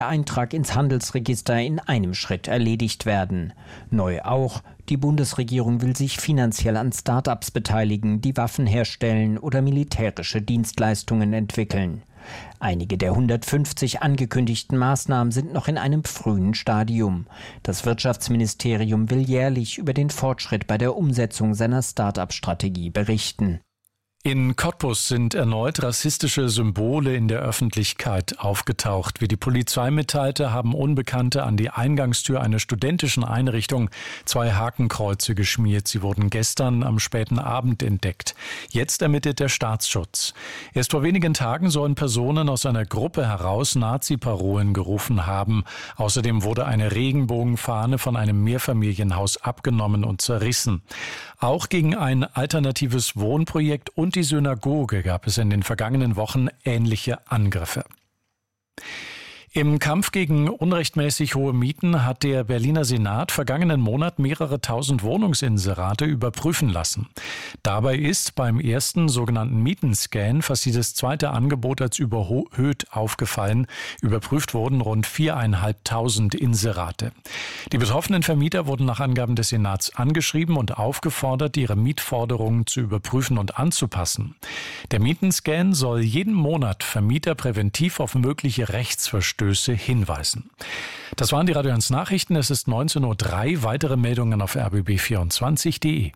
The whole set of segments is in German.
Der Eintrag ins Handelsregister in einem Schritt erledigt werden. Neu auch, die Bundesregierung will sich finanziell an Start-ups beteiligen, die Waffen herstellen oder militärische Dienstleistungen entwickeln. Einige der 150 angekündigten Maßnahmen sind noch in einem frühen Stadium. Das Wirtschaftsministerium will jährlich über den Fortschritt bei der Umsetzung seiner Start-up-Strategie berichten. In Cottbus sind erneut rassistische Symbole in der Öffentlichkeit aufgetaucht. Wie die Polizei mitteilte, haben Unbekannte an die Eingangstür einer studentischen Einrichtung 2 Hakenkreuze geschmiert. Sie wurden gestern am späten Abend entdeckt. Jetzt ermittelt der Staatsschutz. Erst vor wenigen Tagen sollen Personen aus einer Gruppe heraus Nazi-Parolen gerufen haben. Außerdem wurde eine Regenbogenfahne von einem Mehrfamilienhaus abgenommen und zerrissen. Auch gegen ein alternatives Wohnprojekt und die Synagoge gab es in den vergangenen Wochen ähnliche Angriffe. Im Kampf gegen unrechtmäßig hohe Mieten hat der Berliner Senat vergangenen Monat mehrere tausend Wohnungsinserate überprüfen lassen. Dabei ist beim ersten sogenannten Mietenscan fast jedes zweite Angebot als überhöht aufgefallen. Überprüft wurden rund 4.500 Inserate. Die betroffenen Vermieter wurden nach Angaben des Senats angeschrieben und aufgefordert, ihre Mietforderungen zu überprüfen und anzupassen. Der Mietenscan soll jeden Monat Vermieter präventiv auf mögliche Rechtsverstöße hinweisen. Das waren die Radio 1 Nachrichten. Es ist 19.03 Uhr. Weitere Meldungen auf rbb24.de.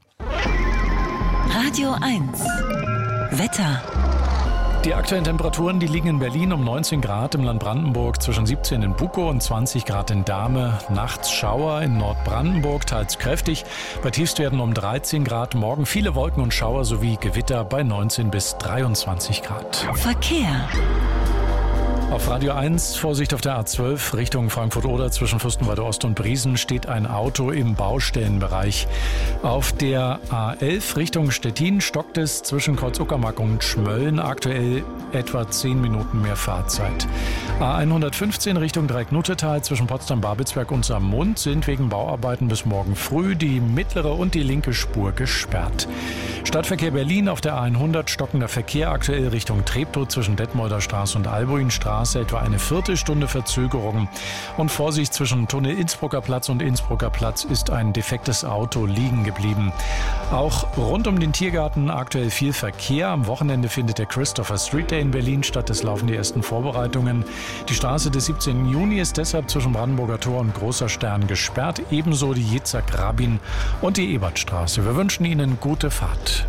Radio 1 Wetter. Die aktuellen Temperaturen, die liegen in Berlin um 19 Grad, im Land Brandenburg zwischen 17 in Bukow und 20 Grad in Dahme. Nachts Schauer in Nordbrandenburg, teils kräftig. Bei Tiefstwerten um 13 Grad. Morgen viele Wolken und Schauer sowie Gewitter bei 19 bis 23 Grad. Verkehr. Auf Radio 1, Vorsicht auf der A12 Richtung Frankfurt-Oder zwischen Fürstenwalde Ost und Briesen steht ein Auto im Baustellenbereich. Auf der A11 Richtung Stettin stockt es zwischen Kreuz-Uckermark und Schmölln, aktuell etwa 10 Minuten mehr Fahrzeit. A115 Richtung Dreiecknuttetal zwischen Potsdam-Babelsberg und Saarmund sind wegen Bauarbeiten bis morgen früh die mittlere und die linke Spur gesperrt. Stadtverkehr Berlin auf der A100 stockender Verkehr aktuell Richtung Treptow zwischen Detmolder Straße und Albuinstraße, etwa eine Viertelstunde Verzögerung. Und Vorsicht, zwischen Tunnel Innsbrucker Platz und Innsbrucker Platz ist ein defektes Auto liegen geblieben. Auch rund um den Tiergarten aktuell viel Verkehr. Am Wochenende findet der Christopher Street Day in Berlin statt. Es laufen die ersten Vorbereitungen. Die Straße des 17. Juni ist deshalb zwischen Brandenburger Tor und Großer Stern gesperrt. Ebenso die Yitzhak-Rabin und die Ebertstraße. Wir wünschen Ihnen gute Fahrt.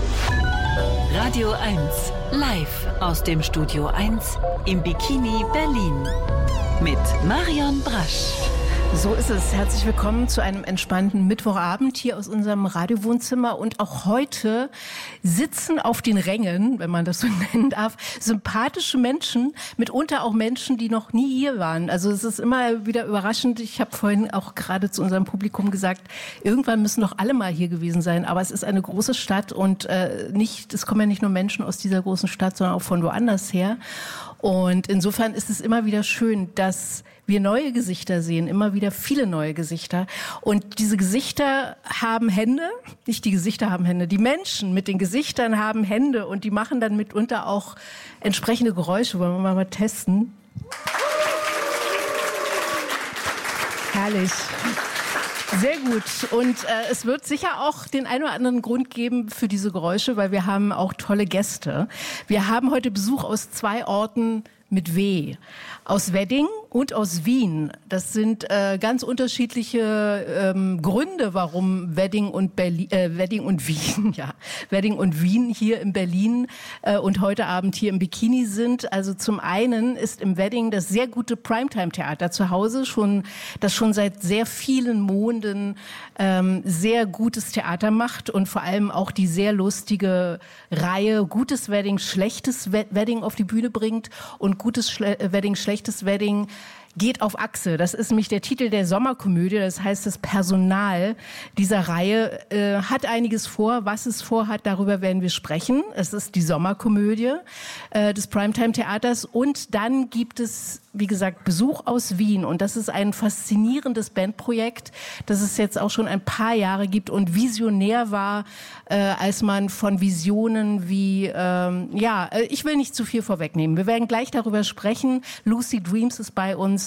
Radio 1 live aus dem Studio 1 im Bikini Berlin mit Marion Brasch. So ist es. Herzlich willkommen zu einem entspannten Mittwochabend hier aus unserem Radiowohnzimmer. Und auch heute sitzen auf den Rängen, wenn man das so nennen darf, sympathische Menschen, mitunter auch Menschen, die noch nie hier waren. Also es ist immer wieder überraschend. Ich habe vorhin auch gerade zu unserem Publikum gesagt, irgendwann müssen doch alle mal hier gewesen sein. Aber es ist eine große Stadt und es kommen ja nicht nur Menschen aus dieser großen Stadt, sondern auch von woanders her. Und insofern ist es immer wieder schön, dass wir neue Gesichter sehen, immer wieder viele neue Gesichter. Und diese Gesichter haben Hände, nicht die Gesichter haben Hände, die Menschen mit den Gesichtern haben Hände und die machen dann mitunter auch entsprechende Geräusche. Wollen wir mal testen? Herrlich. Sehr gut. Und es wird sicher auch den einen oder anderen Grund geben für diese Geräusche, weil wir haben auch tolle Gäste. Wir haben heute Besuch aus 2 Orten mit W. Aus Wedding und aus Wien. Das sind ganz unterschiedliche Gründe, warum Wedding und Wien, ja, Wedding und Wien hier in Berlin und heute Abend hier im Bikini sind. Also zum einen ist im Wedding das sehr gute Primetime-Theater zu Hause, das schon seit sehr vielen Monaten sehr gutes Theater macht und vor allem auch die sehr lustige Reihe Gutes Wedding, Schlechtes Wedding auf die Bühne bringt. Und Gutes Wedding, Schlechtes Wedding geht auf Achse. Das ist nämlich der Titel der Sommerkomödie. Das heißt, das Personal dieser Reihe hat einiges vor. Was es vorhat, darüber werden wir sprechen. Es ist die Sommerkomödie des Primetime-Theaters. Und dann gibt es, wie gesagt, Besuch aus Wien. Und das ist ein faszinierendes Bandprojekt, das es jetzt auch schon ein paar Jahre gibt und visionär war, als man von Visionen wie, ich will nicht zu viel vorwegnehmen. Wir werden gleich darüber sprechen. Lucid Dreams ist bei uns.